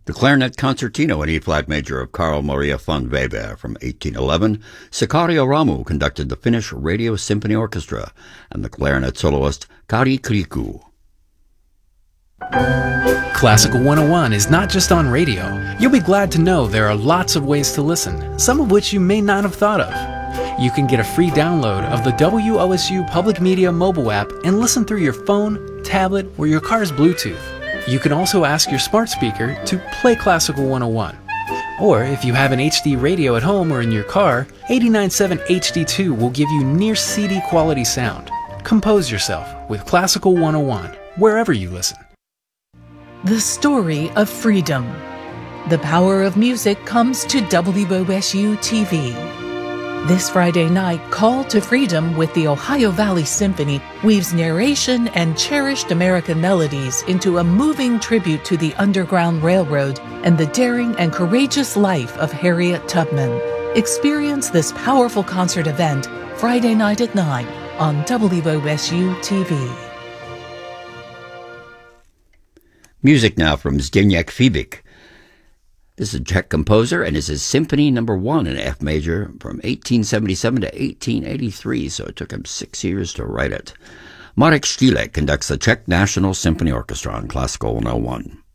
The Clarinet Concertino in E-flat major of Carl Maria von Weber from 1811, Sakari Oramu conducted the Finnish Radio Symphony Orchestra, and the clarinet soloist Kari Kriku. Classical 101 is not just on radio. You'll be glad to know there are lots of ways to listen, some of which you may not have thought of. You can get a free download of the WOSU Public Media mobile app and listen through your phone, tablet, or your car's Bluetooth. You can also ask your smart speaker to play Classical 101. Or if you have an HD radio at home or in your car, 89.7 HD2 will give you near CD quality sound. Compose yourself with Classical 101 wherever you listen. The story of freedom. The power of music comes to WOSU TV. This Friday night, Call to Freedom with the Ohio Valley Symphony weaves narration and cherished American melodies into a moving tribute to the Underground Railroad and the daring and courageous life of Harriet Tubman. Experience this powerful concert event Friday night at 9 on WOSU TV. Music now from Zdeněk Fibik. This is a Czech composer, and this is Symphony No. 1 in F major from 1877 to 1883, so it took him 6 years to write it. Marek Štýlek conducts the Czech National Symphony Orchestra on Classical 101.